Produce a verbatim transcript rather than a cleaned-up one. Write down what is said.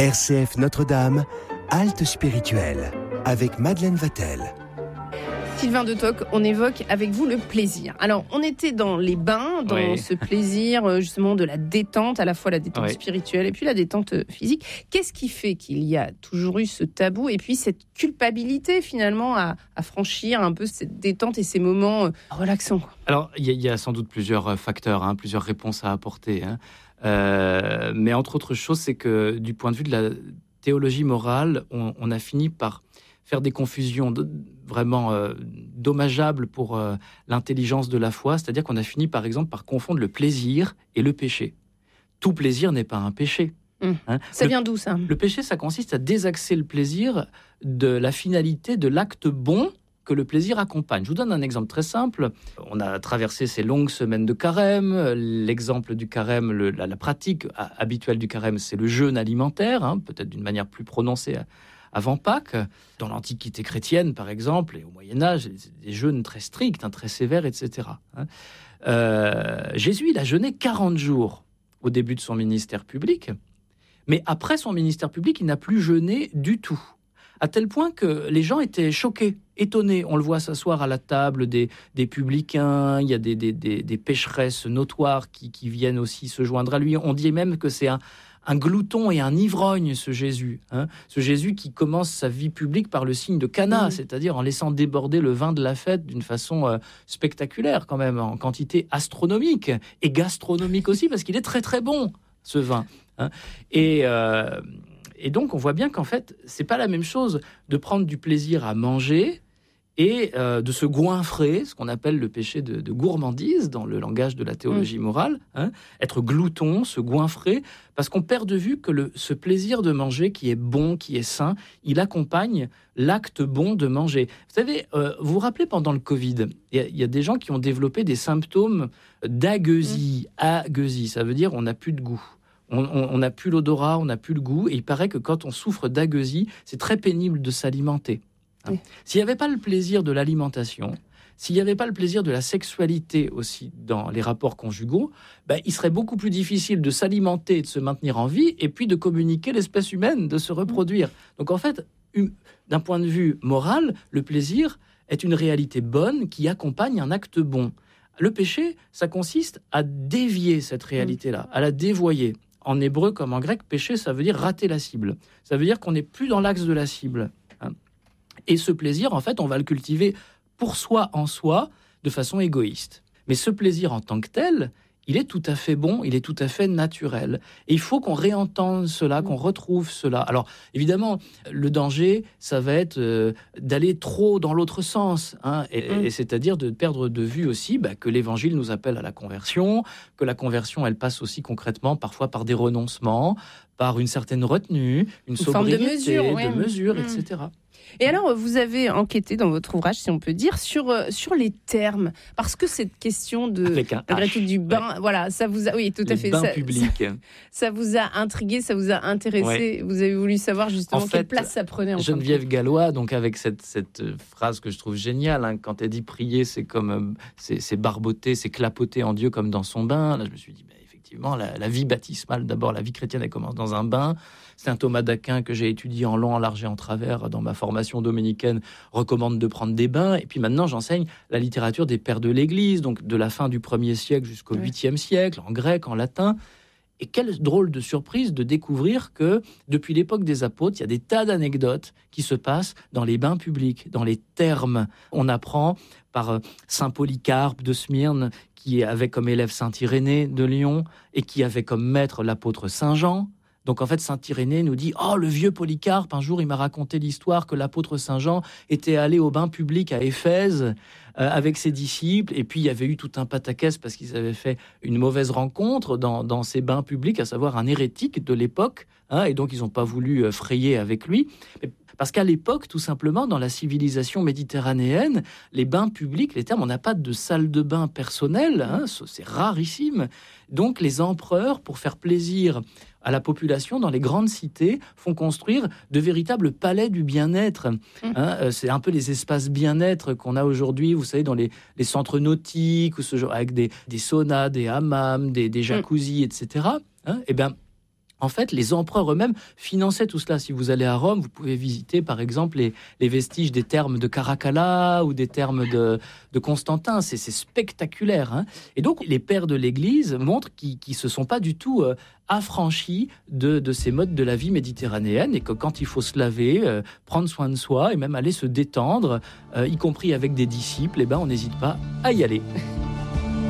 R C F Notre-Dame, halte spirituelle, avec Madeleine Vatel. Sylvain de Toc, on évoque avec vous le plaisir. Alors, on était dans les bains, dans oui. ce plaisir justement de la détente, à la fois la détente oui. spirituelle et puis la détente physique. Qu'est-ce qui fait qu'il y a toujours eu ce tabou et puis cette culpabilité finalement à, à franchir un peu cette détente et ces moments relaxants? Alors, il y, y a sans doute plusieurs facteurs, hein, plusieurs réponses à apporter. Hein. Euh, mais entre autres choses, c'est que du point de vue de la théologie morale, on, on a fini par faire des confusions de, vraiment euh, dommageables pour euh, l'intelligence de la foi. C'est-à-dire qu'on a fini, par exemple, par confondre le plaisir et le péché. Tout plaisir n'est pas un péché. Mmh. Hein. Ça le, vient d'où, ça ? Le péché, ça consiste à désaxer le plaisir de la finalité de l'acte bon que le plaisir accompagne. Je vous donne un exemple très simple. On a traversé ces longues semaines de carême. L'exemple du carême, le, la, la pratique habituelle du carême, c'est le jeûne alimentaire, hein, peut-être d'une manière plus prononcée avant Pâques. Dans l'Antiquité chrétienne, par exemple, et au Moyen-Âge, des jeûnes très stricts, hein, très sévères, et cetera. Hein. Euh, Jésus, il a jeûné quarante jours au début de son ministère public, mais après son ministère public, il n'a plus jeûné du tout. À tel point que les gens étaient choqués, étonnés. On le voit s'asseoir à la table des, des publicains, il y a des, des, des, des pécheresses notoires qui, qui viennent aussi se joindre à lui. On dit même que c'est un, un glouton et un ivrogne, ce Jésus. Hein, ce Jésus qui commence sa vie publique par le signe de Cana, mmh. c'est-à-dire en laissant déborder le vin de la fête d'une façon euh, spectaculaire quand même, en quantité astronomique et gastronomique aussi, parce qu'il est très très bon, ce vin. Hein. Et... Euh, Et donc, on voit bien qu'en fait, c'est pas la même chose de prendre du plaisir à manger et euh, de se goinfrer, ce qu'on appelle le péché de, de gourmandise dans le langage de la théologie mmh. morale, hein, être glouton, se goinfrer, parce qu'on perd de vue que le, ce plaisir de manger qui est bon, qui est sain, il accompagne l'acte bon de manger. Vous savez, euh, vous vous rappelez pendant le Covid, il y, y a des gens qui ont développé des symptômes d'agueusie. Mmh. Agueusie, ça veut dire on n'a plus de goût. On n'a plus l'odorat, on n'a plus le goût. Et il paraît que quand on souffre d'agueusie, c'est très pénible de s'alimenter. Hein. Oui. S'il n'y avait pas le plaisir de l'alimentation, s'il n'y avait pas le plaisir de la sexualité aussi dans les rapports conjugaux, ben, il serait beaucoup plus difficile de s'alimenter et de se maintenir en vie, et puis de communiquer l'espèce humaine, de se reproduire. Donc en fait, d'un point de vue moral, le plaisir est une réalité bonne qui accompagne un acte bon. Le péché, ça consiste à dévier cette réalité-là, à la dévoyer. En hébreu comme en grec, péché, ça veut dire rater la cible. Ça veut dire qu'on n'est plus dans l'axe de la cible. Hein. Et ce plaisir, en fait, on va le cultiver pour soi, en soi, de façon égoïste. Mais ce plaisir en tant que tel, il est tout à fait bon, il est tout à fait naturel. Et il faut qu'on réentende cela, qu'on retrouve cela. Alors, évidemment, le danger, ça va être euh, d'aller trop dans l'autre sens. Hein, et, mmh. et c'est-à-dire de perdre de vue aussi bah, que l'Évangile nous appelle à la conversion, que la conversion, elle passe aussi concrètement, parfois par des renoncements, par une certaine retenue, une, une sobriété, forme de mesure, de ouais. mesure, mmh. et cetera. Et alors, vous avez enquêté dans votre ouvrage, si on peut dire, sur, euh, sur les termes. Parce que cette question de, malgré tout, du bain, ouais. voilà, ça vous a... Oui, tout les à fait. bains ça, publics. Ça, ça vous a intrigué, ça vous a intéressé. Ouais. Vous avez voulu savoir justement en quelle fait, place ça prenait. En Geneviève Gallois, donc avec cette, cette phrase que je trouve géniale, hein, quand elle dit prier, c'est comme c'est, c'est barboter, c'est clapoter en Dieu comme dans son bain. Là, je me suis dit, bah, effectivement, la, la vie baptismale, d'abord, la vie chrétienne, elle commence dans un bain. Saint Thomas d'Aquin, que j'ai étudié en long, en large et en travers dans ma formation dominicaine, recommande de prendre des bains. Et puis maintenant, j'enseigne la littérature des pères de l'Église, donc de la fin du premier siècle jusqu'au huitième siècle, en grec, en latin. Et quelle drôle de surprise de découvrir que, depuis l'époque des apôtres, il y a des tas d'anecdotes qui se passent dans les bains publics, dans les thermes. On apprend par saint Polycarpe de Smyrne, qui avait comme élève saint Irénée de Lyon, et qui avait comme maître l'apôtre saint Jean. Donc en fait, saint Irénée nous dit « Oh, le vieux Polycarpe, un jour il m'a raconté l'histoire que l'apôtre saint Jean était allé au bain public à Éphèse euh, avec ses disciples, et puis il y avait eu tout un pataquès parce qu'ils avaient fait une mauvaise rencontre dans, dans ces bains publics, à savoir un hérétique de l'époque, hein, et donc ils n'ont pas voulu euh, frayer avec lui. Mais parce qu'à l'époque, tout simplement, dans la civilisation méditerranéenne, les bains publics, les termes, on n'a pas de salle de bain personnelle, hein, c'est rarissime. Donc les empereurs, pour faire plaisir à la population dans les grandes cités, font construire de véritables palais du bien-être. Mmh. Hein, c'est un peu les espaces bien-être qu'on a aujourd'hui, vous savez, dans les, les centres nautiques, ou ce genre, avec des, des saunas, des hammams, des, des jacuzzis, mmh. et cetera. Hein, et bien, En fait, les empereurs eux-mêmes finançaient tout cela. Si vous allez à Rome, vous pouvez visiter, par exemple, les, les vestiges des thermes de Caracalla ou des thermes de, de Constantin. C'est, c'est spectaculaire. Hein. Et donc, les pères de l'Église montrent qu'ils ne se sont pas du tout euh, affranchis de, de ces modes de la vie méditerranéenne et que quand il faut se laver, euh, prendre soin de soi et même aller se détendre, euh, y compris avec des disciples, eh ben, on n'hésite pas à y aller.